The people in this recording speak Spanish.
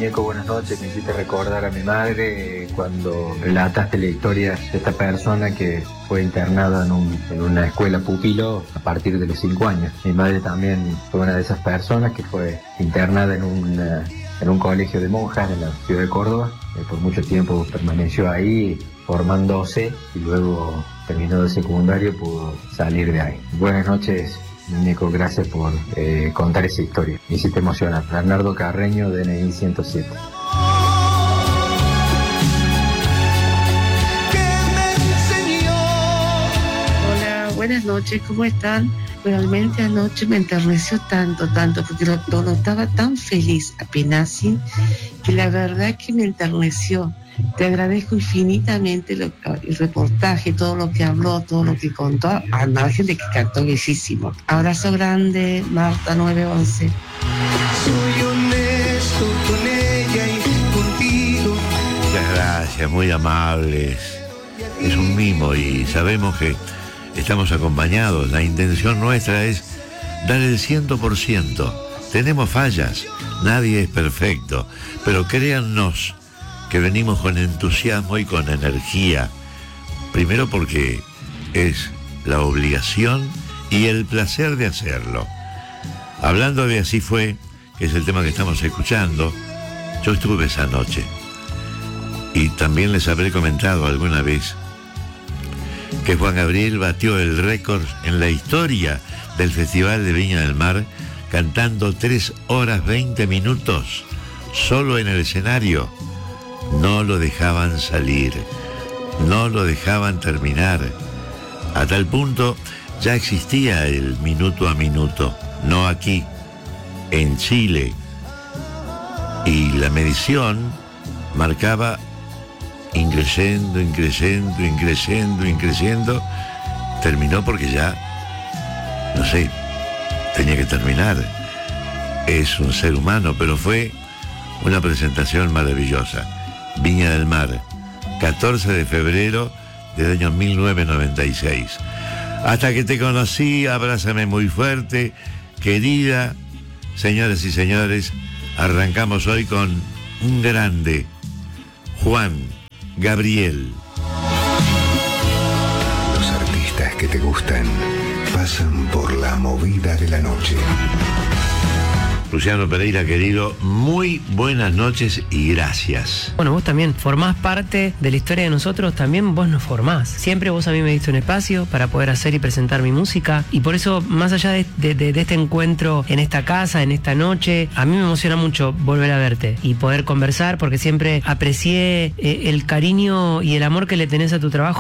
muñeco, buenas noches. Me hiciste recordar a mi madre cuando relataste la historia de esta persona que fue internada en una escuela pupilo a partir de los 5 años. Mi madre también fue una de esas personas que fue internada en un colegio de monjas en la ciudad de Córdoba. Por mucho tiempo permaneció ahí formándose y luego terminó de secundario, pudo salir de ahí. Buenas noches, muñeco, gracias por contar esa historia. Me hiciste emocionar. Bernardo Carreño, DNI 107. Hola, buenas noches, ¿cómo están? Realmente anoche me enterneció tanto, porque lo notaba tan feliz a Penasi, que la verdad que me enterneció. Te agradezco infinitamente el reportaje, todo lo que habló, todo lo que contó, al margen de que cantó bellísimo. Abrazo grande, Marta 911. Soy honesto con ella y contigo. Muchas gracias, muy amables. Es un mimo y sabemos que estamos acompañados. La intención nuestra es dar el 100%. Tenemos fallas, nadie es perfecto, pero créannos que venimos con entusiasmo y con energía. Primero porque es la obligación y el placer de hacerlo. Hablando de Así Fue, que es el tema que estamos escuchando, yo estuve esa noche. Y también les habré comentado alguna vez que Juan Gabriel batió el récord en la historia del Festival de Viña del Mar, cantando 3 horas 20 minutos, solo en el escenario. No lo dejaban salir, no lo dejaban terminar. A tal punto ya existía el minuto a minuto, no aquí, en Chile. Y la medición marcaba increciendo, terminó porque ya, no sé, tenía que terminar. Es un ser humano, pero fue una presentación maravillosa. Viña del Mar, 14 de febrero del año 1996. Hasta que te conocí, abrázame muy fuerte, querida. Señoras y señores, arrancamos hoy con un grande, Juan Gabriel. Los artistas que te gustan pasan por la movida de la noche. Luciano Pereira, querido, muy buenas noches y gracias. Bueno, vos también formás parte de la historia de nosotros, también vos nos formás. Siempre vos a mí me diste un espacio para poder hacer y presentar mi música, y por eso, más allá de este encuentro en esta casa, en esta noche, a mí me emociona mucho volver a verte y poder conversar, porque siempre aprecié el cariño y el amor que le tenés a tu trabajo.